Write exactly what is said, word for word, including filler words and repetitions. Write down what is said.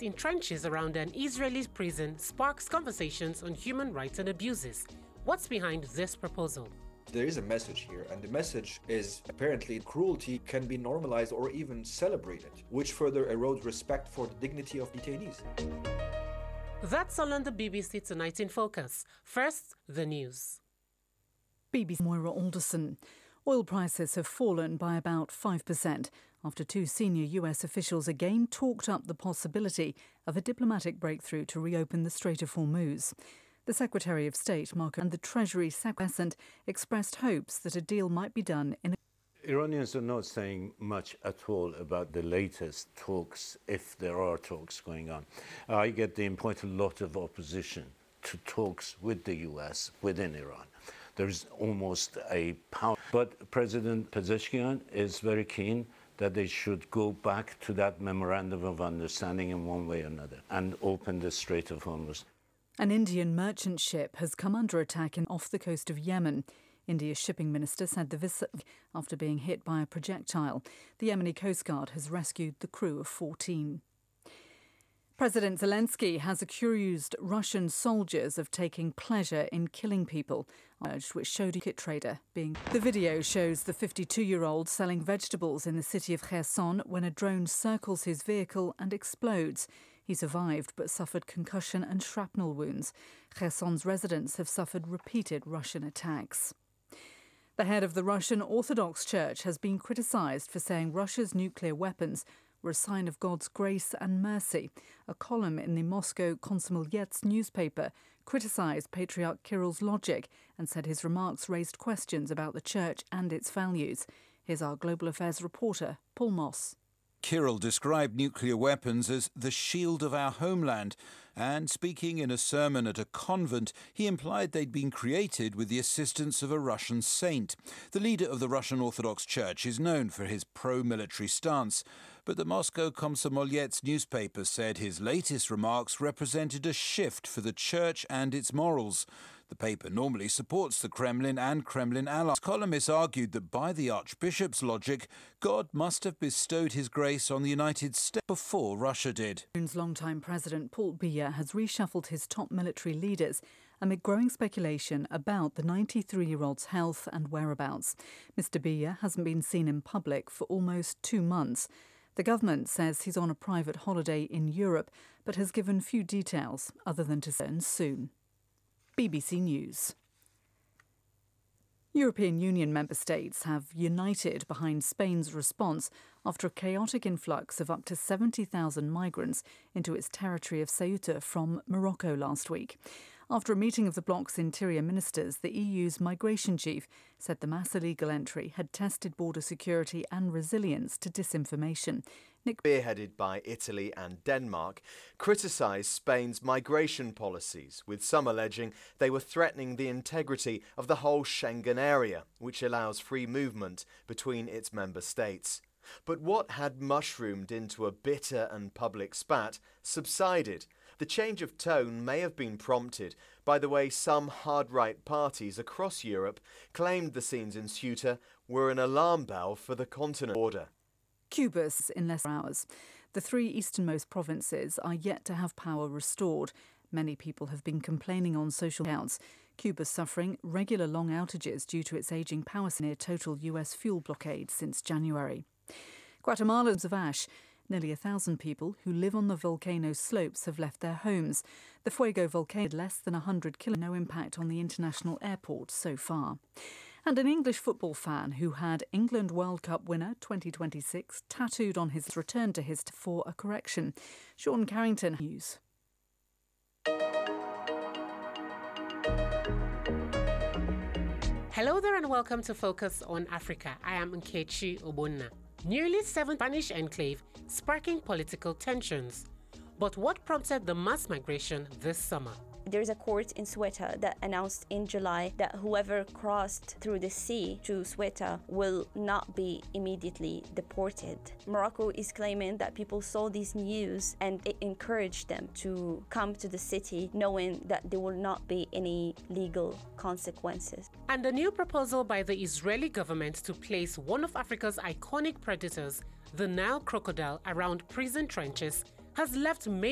in trenches around an Israeli prison sparks conversations on human rights and abuses. What's behind this proposal? There is a message here, and the message is apparently cruelty can be normalized or even celebrated, which further erodes respect for the dignity of detainees. That's all on the B B C Tonight in Focus. First, the news. B B C Moira Alderson. Oil prices have fallen by about five percent after two senior U S officials again talked up the possibility of a diplomatic breakthrough to reopen the Strait of Hormuz. The Secretary of State, Marco, and the Treasury Secretary expressed hopes that a deal might be done in a Iranians are not saying much at all about the latest talks, if there are talks going on. I get the quite a lot of opposition to talks with the U S within Iran. There's almost a power. But President Pezeshkian is very keen that they should go back to that memorandum of understanding in one way or another and open the Strait of Hormuz. An Indian merchant ship has come under attack in, off the coast of Yemen. India's shipping minister said the vessel after being hit by a projectile. The Yemeni Coast Guard has rescued the crew of fourteen. President Zelensky has accused Russian soldiers of taking pleasure in killing people, which showed a kit trader being. The video shows the fifty-two-year-old selling vegetables in the city of Kherson when a drone circles his vehicle and explodes. He survived but suffered concussion and shrapnel wounds. Kherson's residents have suffered repeated Russian attacks. The head of the Russian Orthodox Church has been criticised for saying Russia's nuclear weapons were a sign of God's grace and mercy. A column in the Moscow Komsomolets newspaper criticised Patriarch Kirill's logic and said his remarks raised questions about the church and its values. Here's our Global Affairs reporter, Paul Moss. Kirill described nuclear weapons as the shield of our homeland, and speaking in a sermon at a convent, he implied they'd been created with the assistance of a Russian saint. The leader of the Russian Orthodox Church is known for his pro-military stance, but the Moscow Komsomolets newspaper said his latest remarks represented a shift for the church and its morals. The paper normally supports the Kremlin and Kremlin allies. Columnists argued that by the Archbishop's logic, God must have bestowed his grace on the United States before Russia did. Longtime President Paul Biya has reshuffled his top military leaders amid growing speculation about the ninety-three-year-old's health and whereabouts. Mister Biya hasn't been seen in public for almost two months. The government says he's on a private holiday in Europe, but has given few details other than to say soon. B B C News. European Union member states have united behind Spain's response after a chaotic influx of up to seventy thousand migrants into its territory of Ceuta from Morocco last week. After a meeting of the bloc's interior ministers, the E U's migration chief said the mass illegal entry had tested border security and resilience to disinformation. Nick, spearheaded by Italy and Denmark, criticised Spain's migration policies, with some alleging they were threatening the integrity of the whole Schengen area, which allows free movement between its member states. But what had mushroomed into a bitter and public spat subsided. The change of tone may have been prompted by the way some hard-right parties across Europe claimed the scenes in Ceuta were an alarm bell for the continent order. Cuba's in less hours. The three easternmost provinces are yet to have power restored. Many people have been complaining on social accounts. Cuba's suffering regular long outages due to its ageing power near total U S fuel blockade since January. Guatemala's of ash. Nearly a thousand people who live on the volcano's slopes have left their homes. The Fuego volcano had less than one hundred kilometres, no impact on the international airport so far. And an English football fan who had England World Cup winner twenty twenty-six tattooed on his return to his for a correction. Sean Carrington News. Hello there and welcome to Focus on Africa. I am Nkechi Obonna. Nearly seven Spanish enclave sparking political tensions. But what prompted the mass migration this summer? There's a court in Ceuta that announced in July that whoever crossed through the sea to Ceuta will not be immediately deported. Morocco is claiming that people saw this news and it encouraged them to come to the city knowing that there will not be any legal consequences. And a new proposal by the Israeli government to place one of Africa's iconic predators, the Nile crocodile, around prison trenches has left many